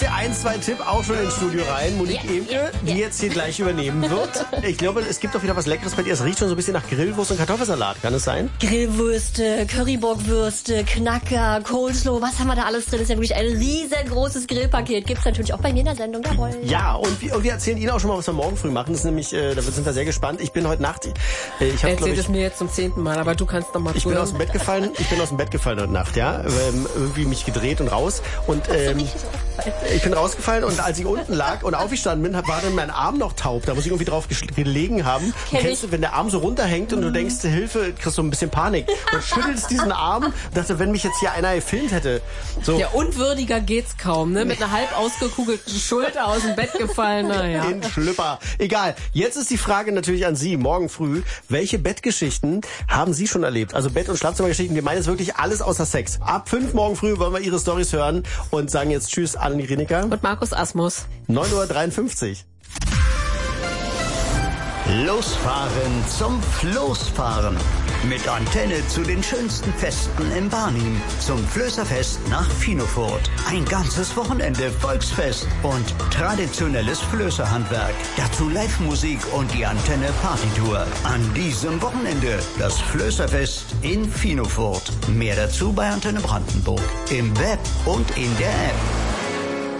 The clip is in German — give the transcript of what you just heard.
der 1-2-Tipp auch schon ins Studio rein. Monique Emke, die jetzt hier gleich übernehmen wird. Ich glaube, es gibt doch wieder was Leckeres bei dir. Es riecht schon so ein bisschen nach Grillwurst und Kartoffelsalat. Kann es sein? Grillwürste, Currybockwürste, Knacker, Coleslaw, was haben wir da alles drin? Das ist ja wirklich ein riesengroßes Grillpaket. Gibt's natürlich auch bei mir in der Sendung. Jawohl. Ja, und wir erzählen Ihnen auch schon mal, was wir morgen früh machen. Das ist nämlich, da sind wir sehr gespannt. Ich bin heute Nacht... Erzähl es mir jetzt zum 10. Mal, aber du kannst noch mal Ich bin aus dem Bett gefallen heute Nacht, ja. Irgendwie mich gedreht und raus. Und ich bin rausgefallen und als ich unten lag und aufgestanden bin, war dann mein Arm noch taub. Da muss ich irgendwie drauf gelegen haben. Kennst du, wenn der Arm so runterhängt und du denkst, Hilfe, kriegst du ein bisschen Panik. Und schüttelst diesen Arm und dachte, wenn mich jetzt hier einer gefilmt hätte. So. Ja, unwürdiger geht's kaum, ne? Mit einer halb ausgekugelten Schulter aus dem Bett gefallen, naja. In Schlüpper. Egal. Jetzt ist die Frage natürlich an Sie, morgen früh. Welche Bettgeschichten haben Sie schon erlebt? Also Bett- und Schlafzimmergeschichten. Wir meinen jetzt wirklich alles außer Sex. Ab 5 morgen früh wollen wir Ihre Storys hören und sagen jetzt Tschüss an die Rieniker. Und Markus Asmus. 9:53 Uhr. Losfahren zum Floßfahren. Mit Antenne zu den schönsten Festen in Barnim. Zum Flößerfest nach Finofurt. Ein ganzes Wochenende Volksfest und traditionelles Flößerhandwerk. Dazu Live-Musik und die Antenne Partytour. An diesem Wochenende das Flößerfest in Finofurt. Mehr dazu bei Antenne Brandenburg. Im Web und in der App.